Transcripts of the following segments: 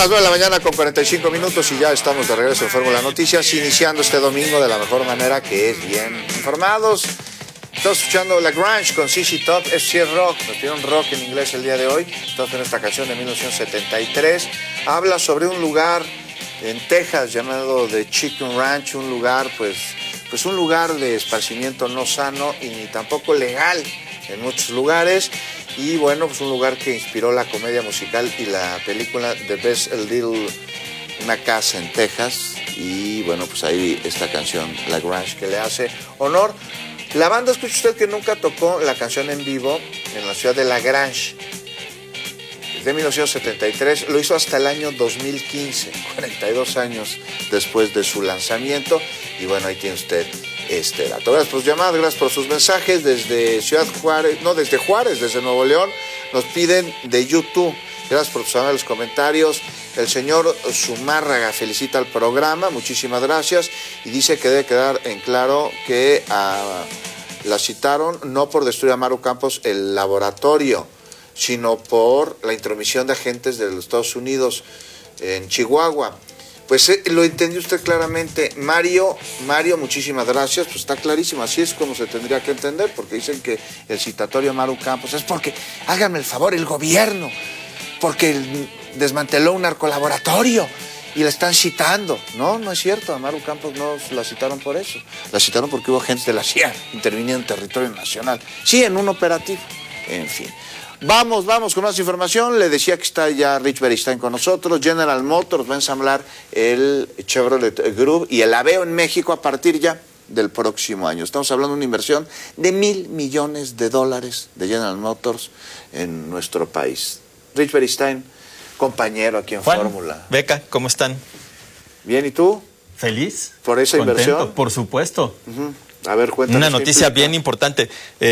las 9 de la mañana con 45 minutos y ya estamos de regreso en Fórmula Noticias, iniciando este domingo de la mejor manera, que es bien informados. Estamos escuchando La Grange con ZZ Top, es sí rock, nos pidieron rock en inglés el día de hoy. Estamos en esta canción de 1973. Habla sobre un lugar en Texas llamado The Chicken Ranch, un lugar pues un lugar de esparcimiento no sano y ni tampoco legal en muchos lugares. Y bueno, pues un lugar que inspiró la comedia musical y la película The Best Little, una casa en Texas. Y bueno, pues ahí esta canción, La Grange, que le hace honor. La banda, escuche usted, que nunca tocó la canción en vivo en la ciudad de La Grange. Desde 1973, lo hizo hasta el año 2015, 42 años después de su lanzamiento. Y bueno, ahí tiene usted este dato. Gracias por sus llamadas, gracias por sus mensajes desde Ciudad Juárez, no, desde Juárez, desde Nuevo León. Nos piden de YouTube. Gracias por sus amables comentarios. El señor Zumárraga felicita al programa, muchísimas gracias, y dice que debe quedar en claro que la citaron no por destruir a Maru Campos el laboratorio, sino por la intromisión de agentes de los Estados Unidos en Chihuahua. Pues lo entendió usted claramente. Mario, muchísimas gracias. Pues está clarísimo, así es como se tendría que entender, porque dicen que el citatorio a Maru Campos es porque, háganme el favor, el gobierno, porque desmanteló un narcolaboratorio y la están citando. No, no es cierto, a Maru Campos no la citaron por eso. La citaron porque hubo agentes de la CIA interviniendo en territorio nacional. Sí, en un operativo. En fin. Vamos con más información. Le decía que está ya Rich Beristain con nosotros. General Motors va a ensamblar el Chevrolet Groove y el Aveo en México a partir ya del próximo año. Estamos hablando de una inversión de $1,000 millones de General Motors en nuestro país. Rich Beristain, compañero aquí en Fórmula. Beca, ¿cómo están? Bien, ¿y tú? Feliz. ¿Por esa contento, inversión? Por supuesto. A ver, cuéntanos. Una noticia bien importante.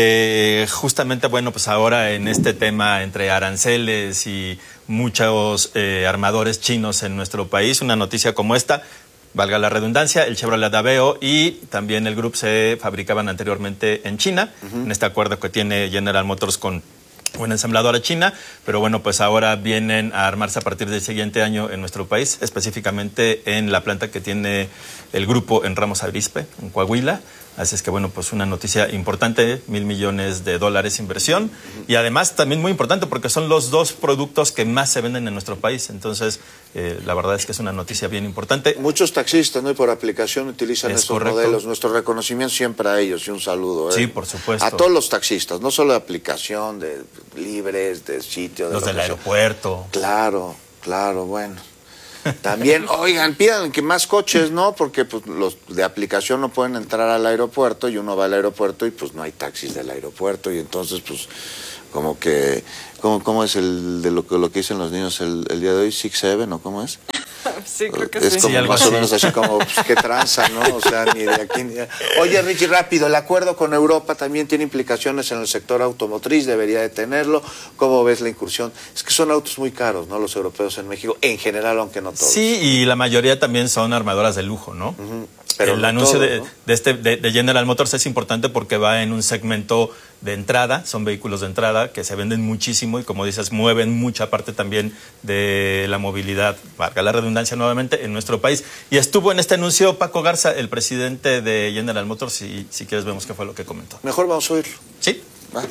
Justamente, bueno, pues ahora en este tema entre aranceles y muchos armadores chinos en nuestro país, una noticia como esta, valga la redundancia, el Chevrolet Aveo y también el Group se fabricaban anteriormente en China, en este acuerdo que tiene General Motors con una ensambladora china, pero bueno, pues ahora vienen a armarse a partir del siguiente año en nuestro país, específicamente en la planta que tiene el grupo en Ramos Arizpe, en Coahuila. Así es que bueno, pues una noticia importante, $1,000 millones de inversión, y además también muy importante porque son los dos productos que más se venden en nuestro país. Entonces, la verdad es que es una noticia bien importante. Muchos taxistas, ¿no? Y por aplicación utilizan estos modelos. Nuestro reconocimiento siempre a ellos y un saludo. Sí, por supuesto. A todos los taxistas, no solo de aplicación, de libres, de sitio. De los del aeropuerto. Claro, bueno. También, oigan, pidan que más coches, ¿no? Porque pues, los de aplicación no pueden entrar al aeropuerto y uno va al aeropuerto y pues no hay taxis del aeropuerto y entonces pues como que, ¿cómo es el de lo que dicen los niños el día de hoy? ¿6-7 o cómo es? Sí, creo que es sí. como sí, más o menos así como, pues, qué tranza, ¿no? O sea, ni de aquí ni de... Oye, Richie, rápido, el acuerdo con Europa también tiene implicaciones en el sector automotriz, debería de tenerlo. ¿Cómo ves la incursión? Es que son autos muy caros, ¿no? Los europeos en México, en general, aunque no todos. Sí, y la mayoría también son armadoras de lujo, ¿no? Pero el no anuncio todos, ¿no? de General Motors es importante porque va en un segmento de entrada, son vehículos de entrada que se venden muchísimo y como dices, mueven mucha parte también de la movilidad, valga la redundancia nuevamente, en nuestro país. Y estuvo en este anuncio Paco Garza, el presidente de General Motors, y si quieres vemos qué fue lo que comentó. Mejor vamos a oírlo. Sí. Va.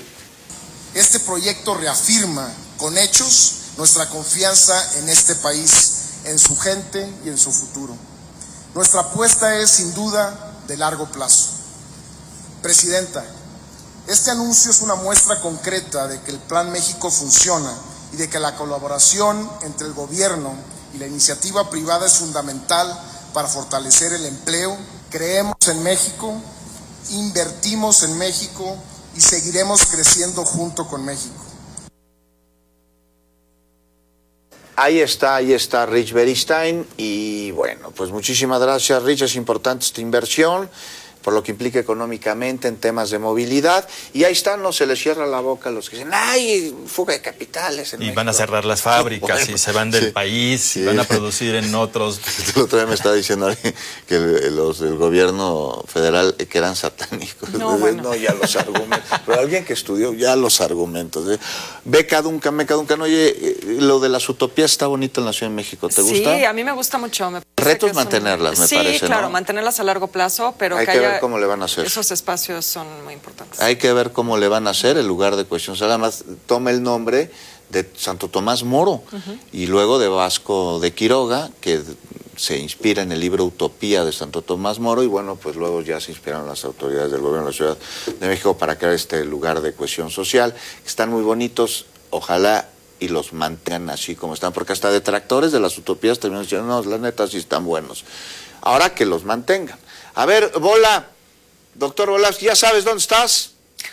Este proyecto reafirma con hechos nuestra confianza en este país, en su gente y en su futuro. Nuestra apuesta es sin duda de largo plazo. Presidenta, este anuncio es una muestra concreta de que el Plan México funciona y de que la colaboración entre el gobierno y la iniciativa privada es fundamental para fortalecer el empleo. Creemos en México, invertimos en México y seguiremos creciendo junto con México. Ahí está Rich Beristain y bueno, pues muchísimas gracias, Rich, es importante esta inversión. por lo que implica económicamente en temas de movilidad, y ahí están, no se les cierra la boca a los que dicen, ¡ay, fuga de capitales! Y van a cerrar las fábricas, bueno, y se van del país, sí, y van a producir en otros. El otro día me estaba diciendo alguien que los del gobierno federal que eran satánicos. No, bueno. No, ya los argumentos. Pero alguien que estudió ya los argumentos. Beca Duncan, oye, lo de las utopías está bonito en la Ciudad de México, ¿te gusta? Sí, a mí me gusta mucho. Me Retos mantenerlas, me parece, sí, claro, ¿no? Mantenerlas a largo plazo, pero hay que ver cómo le van a hacer. Esos espacios son muy importantes. Hay que ver cómo le van a hacer el lugar de cuestión. O sea, además toma el nombre de Santo Tomás Moro y luego de Vasco de Quiroga, que se inspira en el libro Utopía de Santo Tomás Moro, y bueno, pues luego ya se inspiraron las autoridades del gobierno de la Ciudad de México para crear este lugar de cohesión social. Están muy bonitos, ojalá y los mantengan así como están, porque hasta detractores de las utopías terminan diciendo, no, la neta sí están buenos. Ahora que los mantengan. A ver, Bola, doctor Volavsky, ¿ya sabes dónde estás?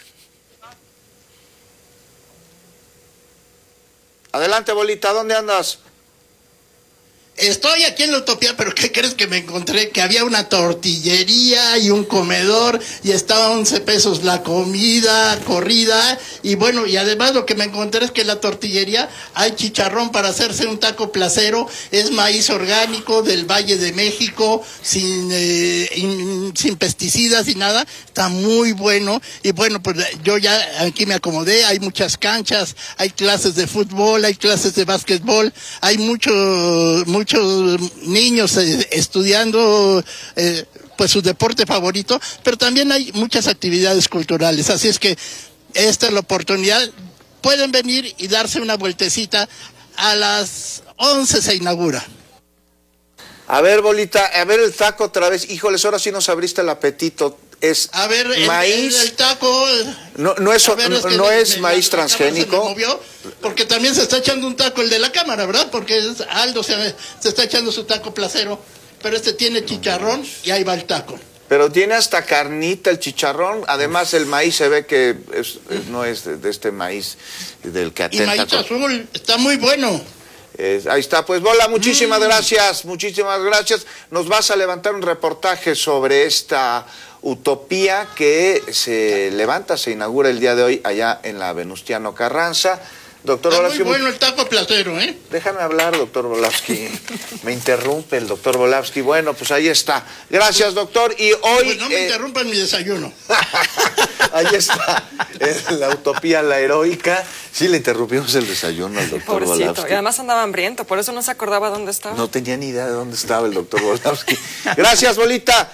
Adelante, Bolita, ¿dónde andas? Estoy aquí en la Utopía, pero ¿qué crees que me encontré? Que había una tortillería y un comedor y estaba 11 pesos la comida corrida, y bueno, y además lo que me encontré es que en la tortillería hay chicharrón para hacerse un taco placero, es maíz orgánico del Valle de México, sin pesticidas y nada, está muy bueno, y bueno, pues yo ya aquí me acomodé, hay muchas canchas, hay clases de fútbol, hay clases de básquetbol, hay muchos niños estudiando pues su deporte favorito, pero también hay muchas actividades culturales, así es que esta es la oportunidad, pueden venir y darse una vueltecita, a las 11 se inaugura. A ver, Bolita, a ver el taco otra vez, híjoles, ahora sí nos abriste el apetito. Es a ver, maíz. El taco. No es maíz transgénico. Se movió, porque también se está echando un taco el de la cámara, ¿verdad? Porque Aldo se está echando su taco placero, pero este tiene chicharrón y ahí va el taco. Pero tiene hasta carnita el chicharrón, además el maíz se ve que no es de este maíz del que atenta. Y maíz azul, está muy bueno. Ahí está, pues Bola, muchísimas gracias. Nos vas a levantar un reportaje sobre esta utopía que se inaugura el día de hoy allá en la Venustiano Carranza. Doctor Volavsky, muy bueno el taco placero, ¿eh? Déjame hablar, doctor Volavsky. Me interrumpe el doctor Volavsky. Bueno, pues ahí está. Gracias, doctor. Y hoy... Pues no me interrumpan mi desayuno. Ahí está, la utopía, la heroica. Sí, le interrumpimos el desayuno al doctor Volavsky. Y además andaba hambriento, por eso no se acordaba dónde estaba. No tenía ni idea de dónde estaba el doctor Volavsky. Gracias, Bolita.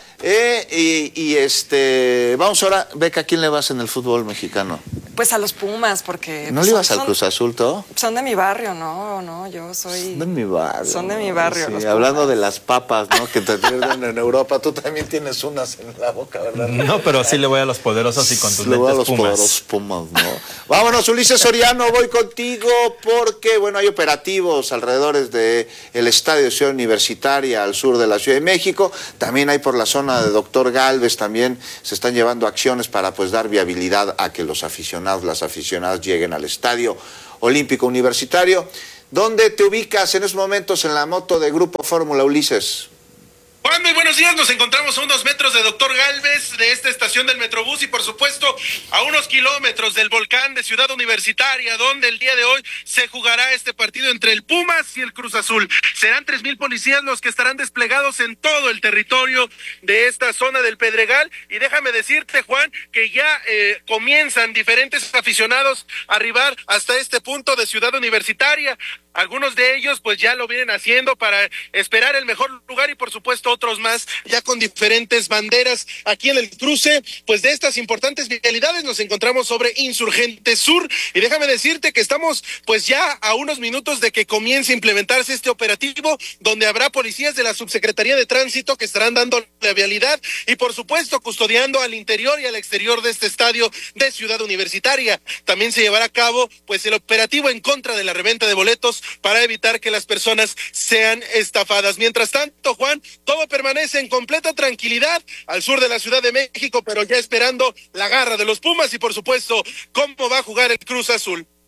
Vamos ahora, Beca, ¿a quién le vas en el fútbol mexicano? Pues a los Pumas, porque... ¿No le ibas al Cruz Azul, todo? Son de mi barrio, no, yo soy... Son de mi barrio. Son de mi barrio. Sí, hablando de las papas, ¿no? Que te pierden en Europa, tú también tienes unas en la boca, ¿verdad? No, pero sí le voy a los poderosos y contundentes le voy a los poderosos Pumas, ¿no? Vámonos, Ulises Soriano, voy contigo porque, bueno, hay operativos alrededor de el estadio de Ciudad Universitaria al sur de la Ciudad de México, también hay por la zona de Doctor Gálvez, también se están llevando acciones para pues dar viabilidad a que los aficionados, las aficionadas lleguen al Estadio Olímpico Universitario. ¿Dónde te ubicas en estos momentos en la moto de Grupo Fórmula, Ulises? Juan, muy buenos días, nos encontramos a unos metros de Doctor Gálvez, de esta estación del Metrobús y por supuesto a unos kilómetros del volcán de Ciudad Universitaria, donde el día de hoy se jugará este partido entre el Pumas y el Cruz Azul. Serán 3,000 policías los que estarán desplegados en todo el territorio de esta zona del Pedregal, y déjame decirte, Juan, que ya comienzan diferentes aficionados a arribar hasta este punto de Ciudad Universitaria. Algunos de ellos pues ya lo vienen haciendo para esperar el mejor lugar y por supuesto otros más ya con diferentes banderas. Aquí en el cruce pues de estas importantes vialidades nos encontramos sobre Insurgente Sur, y déjame decirte que estamos pues ya a unos minutos de que comience a implementarse este operativo, donde habrá policías de la Subsecretaría de Tránsito que estarán dando la vialidad y por supuesto custodiando al interior y al exterior de este estadio de Ciudad Universitaria. También se llevará a cabo pues el operativo en contra de la reventa de boletos para evitar que las personas sean estafadas. Mientras tanto, Juan, todo permanece en completa tranquilidad al sur de la Ciudad de México, pero ya esperando la garra de los Pumas y por supuesto cómo va a jugar el Cruz Azul.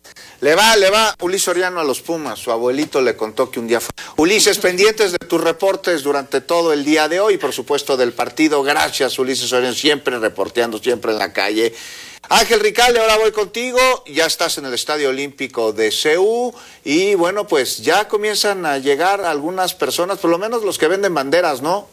Le va Ulises Soriano a los Pumas. Su abuelito le contó que un día fue. Ulises, pendientes de tus reportes durante todo el día de hoy, por supuesto del partido. Gracias, Ulises Soriano, siempre reporteando, siempre en la calle. Ángel Ricalde, ahora voy contigo. Ya estás en el Estadio Olímpico de Seúl y bueno, pues ya comienzan a llegar algunas personas, por lo menos los que venden banderas, ¿no?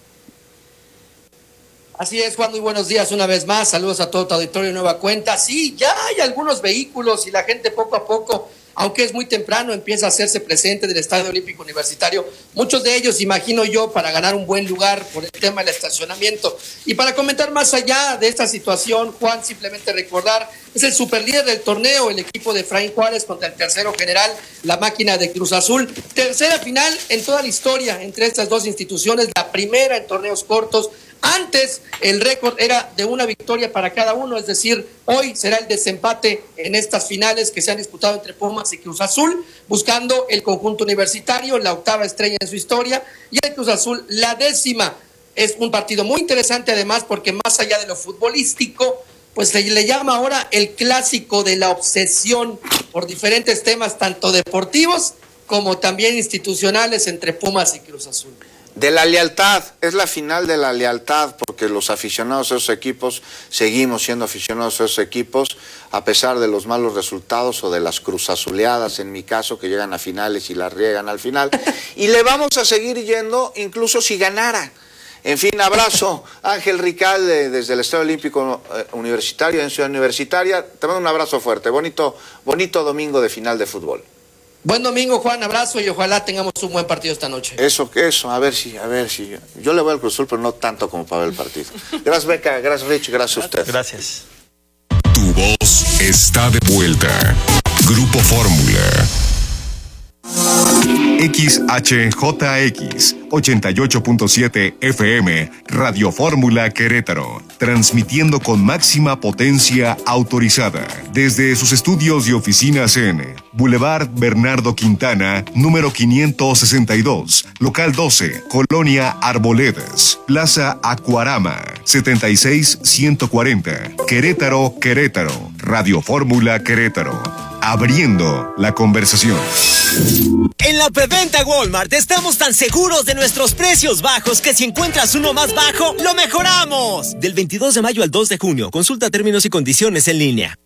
Así es, Juan, muy buenos días una vez más, saludos a todo tu auditorio de Nueva Cuenta. Sí, ya hay algunos vehículos y la gente poco a poco, aunque es muy temprano, empieza a hacerse presente del Estadio Olímpico Universitario. Muchos de ellos, imagino yo, para ganar un buen lugar por el tema del estacionamiento. Y para comentar más allá de esta situación, Juan, simplemente recordar, es el superlíder del torneo, el equipo de Efraín Juárez contra el tercero general, la máquina de Cruz Azul. Tercera final en toda la historia entre estas dos instituciones, la primera en torneos cortos. Antes el récord era de una victoria para cada uno, es decir, hoy será el desempate en estas finales que se han disputado entre Pumas y Cruz Azul, buscando el conjunto universitario, la octava estrella en su historia, y el Cruz Azul la 10ª. Es un partido muy interesante además porque más allá de lo futbolístico, pues se le llama ahora el clásico de la obsesión por diferentes temas, tanto deportivos como también institucionales entre Pumas y Cruz Azul. De la lealtad, es la final de la lealtad, porque los aficionados a esos equipos, seguimos siendo aficionados a esos equipos, a pesar de los malos resultados o de las cruzazuleadas, en mi caso, que llegan a finales y las riegan al final, y le vamos a seguir yendo incluso si ganara. En fin, abrazo, Ángel Ricalde, desde el Estadio Olímpico Universitario, en Ciudad Universitaria, te mando un abrazo fuerte, bonito domingo de final de fútbol. Buen domingo, Juan, abrazo y ojalá tengamos un buen partido esta noche. Eso, a ver si. Yo le voy al Cruz Azul, pero no tanto como para ver el partido. Gracias, Beca, gracias, Rich, gracias a usted. Gracias. Tu voz está de vuelta. Grupo Fórmula. XHJX 88.7 FM, Radio Fórmula Querétaro, transmitiendo con máxima potencia autorizada desde sus estudios y oficinas en Boulevard Bernardo Quintana, número 562, local 12, Colonia Arboledas, Plaza Acuarama, 76140, Querétaro, Radio Fórmula Querétaro, abriendo la conversación. En la preventa Walmart estamos tan seguros de nuestros precios bajos que si encuentras uno más bajo, lo mejoramos. Del 22 de mayo al 2 de junio, consulta términos y condiciones en línea.